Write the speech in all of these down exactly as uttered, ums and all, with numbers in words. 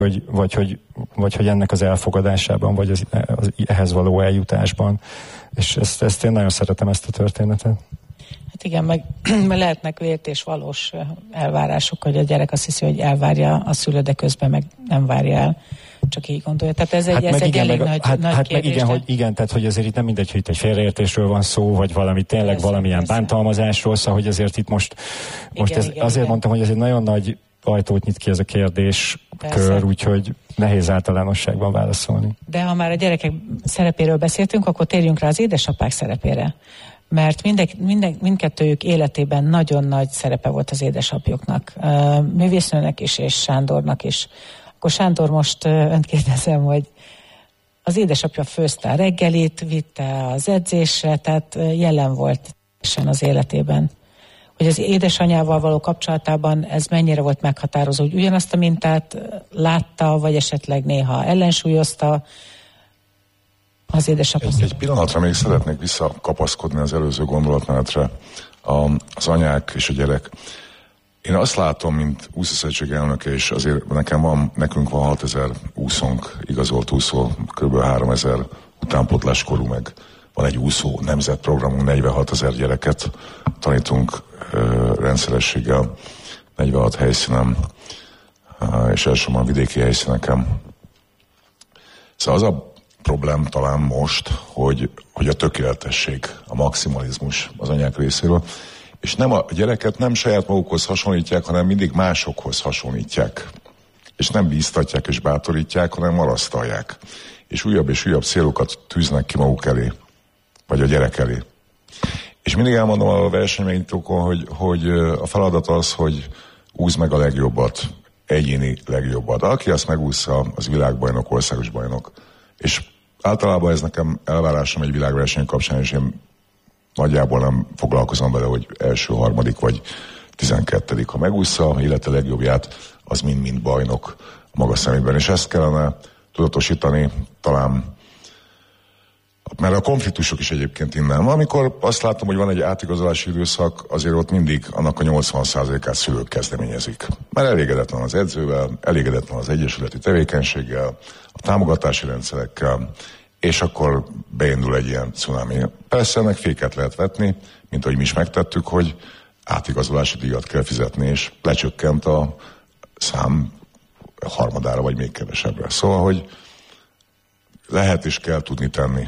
Vagy, vagy, hogy, vagy hogy ennek az elfogadásában, vagy az, az ehhez való eljutásban. És ezt, ezt én nagyon szeretem, ezt a történetet. Hát igen, meg, meg lehetnek vért és valós elvárások, hogy a gyerek azt hiszi, hogy elvárja a szülő, de közben meg nem várja el. Csak így gondolja. Tehát ez egy, hát ez egy igen, elég meg, nagy, hát, nagy hát kérdés. Meg igen, hogy, igen, tehát hogy azért itt nem mindegy, hogy itt egy félreértésről van szó, vagy valami tényleg persze, valamilyen persze. bántalmazásról, szóval hogy azért itt most, most igen, ez, igen, azért igen. mondtam, hogy ez egy nagyon nagy ajtót nyit ki ez a kérdéskör, úgyhogy nehéz általánosságban válaszolni. De ha már a gyerekek szerepéről beszéltünk, akkor térjünk rá az édesapák szerepére. Mert minden, minden, mindkettőjük életében nagyon nagy szerepe volt az édesapjuknak. Művésznőnek is, és Sándornak is. Akkor Sándor, most önt kérdezem, hogy az édesapja főzte a reggelit, vitte az edzésre, tehát jelen volt az életében. Hogy az édesanyával való kapcsolatában ez mennyire volt meghatározó, hogy ugyanazt a mintát látta, vagy esetleg néha ellensúlyozta az édesapja. Egy, egy pillanatra még szeretnék visszakapaszkodni az előző gondolatmenetre, az anyák és a gyerek. Én azt látom, mint úszószövetség elnöke, és azért nekem van, nekünk van hatezer úszónk, igazolt úszó, kb. háromezer utánpótláskorú, meg van egy úszó nemzetprogramunk, negyvenhatezer gyereket tanítunk ö, rendszerességgel, negyvenhat helyszínen, ö, és elsősorban vidéki helyszíneken. Szóval az a problém talán most, hogy, hogy a tökéletesség, a maximalizmus az anyák részéről, és nem a gyereket nem saját magukhoz hasonlítják, hanem mindig másokhoz hasonlítják. És nem bíztatják és bátorítják, hanem marasztalják. És újabb és újabb célokat tűznek ki maguk elé, vagy a gyerek elé. És mindig elmondom a versenymegyítókon, hogy, hogy a feladat az, hogy úszd meg a legjobbat, egyéni legjobbat. Aki azt megúszza, az világbajnok, országos bajnok. És általában ez nekem elvárásom egy világverseny kapcsán, és én nagyjából nem foglalkozom vele, hogy első, harmadik vagy tizenkettedik. Ha megúszza élete legjobbját, az mind-mind bajnok a maga szemében. És ezt kellene tudatosítani talán, mert a konfliktusok is egyébként innen. Amikor azt látom, hogy van egy átigazolási időszak, azért ott mindig annak a nyolcvan százalékát szülők kezdeményezik. Mert elégedetlen az edzővel, elégedetlen az egyesületi tevékenységgel, a támogatási rendszerekkel, és akkor beindul egy ilyen cunami. Persze ennek féket lehet vetni, mint ahogy mi is megtettük, hogy átigazolási díjat kell fizetni, és lecsökkent a szám harmadára, vagy még kevesebbre. Szóval, hogy lehet és kell tudni tenni.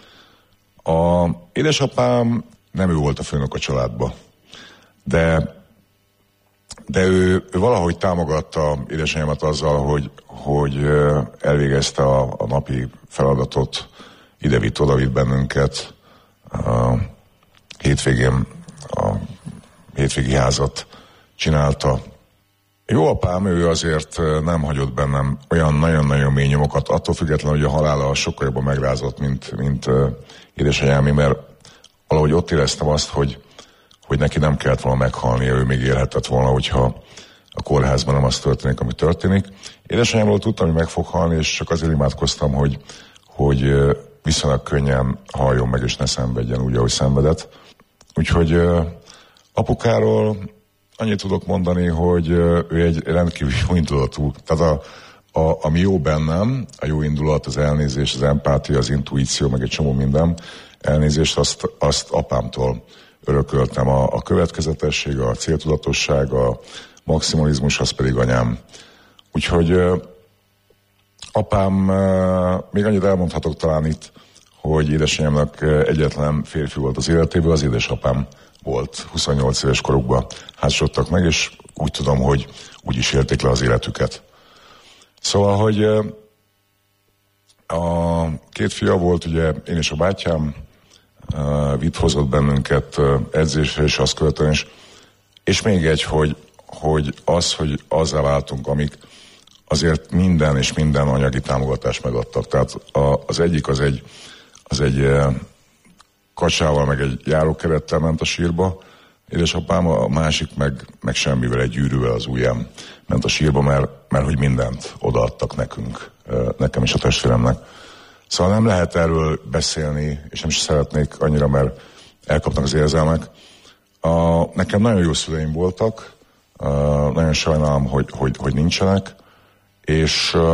A édesapám nem ő volt a főnök a családba, de, de ő, ő valahogy támogatta édesanyámat azzal, hogy, hogy elvégezte a, a napi feladatot, ide-vitt, oda-vitt bennünket. A hétvégén a hétvégi házat csinálta. Jó apám, ő azért nem hagyott bennem olyan nagyon-nagyon mély nyomokat, attól függetlenül, hogy a halála sokkal jobban megrázott, mint, mint uh, édesanyámé, mert valahogy ott éreztem azt, hogy, hogy neki nem kellett volna meghalnia, ő még élhetett volna, hogyha a kórházban nem az történik, ami történik. Édesanyámról tudtam, hogy meg fog halni, és csak azért imádkoztam, hogy, hogy uh, viszonylag könnyen haljon meg, és ne szenvedjen úgy, ahogy szenvedett. Úgyhogy uh, apukáról annyit tudok mondani, hogy ő egy rendkívül jó indulatú, tehát a, a, ami jó bennem, a jó indulat, az elnézés, az empátia, az intuíció, meg egy csomó minden elnézést, azt, azt apámtól örököltem. A, a következetesség, a céltudatosság, a maximalizmus, az pedig anyám. Úgyhogy apám, még annyit elmondhatok talán itt, hogy édesanyámnak egyetlen férfi volt az életéből, az édesapám volt, huszonnyolc éves korukban házasodtak meg, és úgy tudom, hogy úgy is élték le az életüket. Szóval, hogy a két fia volt, ugye én és a bátyám, vitt hozott bennünket edzésre, és azt követően is. És még egy, hogy, hogy az, hogy azzá váltunk, amik azért minden és minden anyagi támogatást megadtak. Tehát a, az egyik az egy, az egy kacsával, meg egy járókerettel ment a sírba, édesapám, a másik meg, meg semmivel, egy gyűrűvel az ujjám ment a sírba, mert, mert hogy mindent odaadtak nekünk, nekem és a testvéremnek. Szóval nem lehet erről beszélni, és nem is szeretnék annyira, mert elkapnak az érzelmek. A, nekem nagyon jó szüleim voltak, a, nagyon sajnálom, hogy, hogy, hogy nincsenek, és